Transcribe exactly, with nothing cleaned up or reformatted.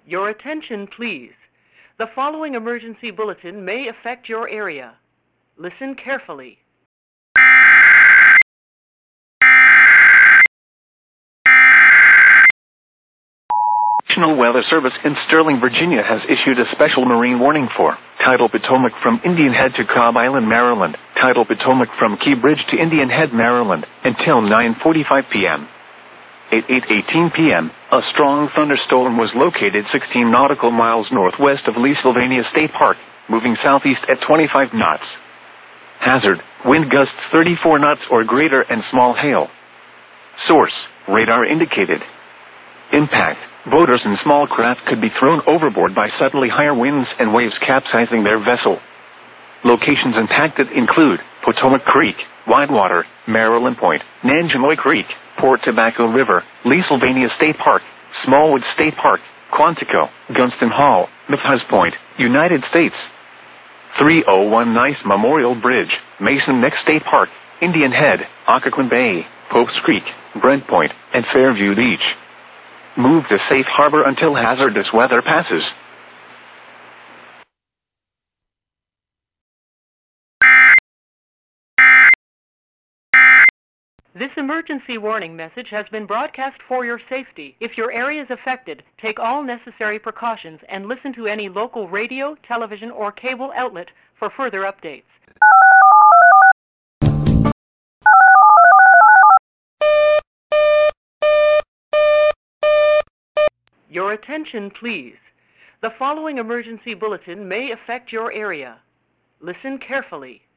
Your attention, please. The following emergency bulletin may affect your area. Listen carefully. National Weather Service in Sterling, Virginia has issued a special marine warning for Tidal Potomac from Indian Head to Cobb Island, Maryland, Tidal Potomac from Key Bridge to Indian Head, Maryland, until nine forty-five p m At eight eighteen p m, a strong thunderstorm was located sixteen nautical miles northwest of Leesylvania State Park, moving southeast at twenty-five knots. Hazard, wind gusts thirty-four knots or greater and small hail. Source, radar indicated. Impact, boaters and small craft could be thrown overboard by suddenly higher winds and waves capsizing their vessel. Locations impacted include Potomac Creek, Widewater, Maryland Point, Nanjemoy Creek, Port Tobacco River, Leesylvania State Park, Smallwood State Park, Quantico, Gunston Hall, Mithas Point, United States. three oh one Nice Memorial Bridge, Mason Neck State Park, Indian Head, Occoquan Bay, Popes Creek, Brent Point, and Fairview Beach. Move to safe harbor until hazardous weather passes. This emergency warning message has been broadcast for your safety. If your area is affected, take all necessary precautions and listen to any local radio, television, or cable outlet for further updates. Your attention, please. The following emergency bulletin may affect your area. Listen carefully.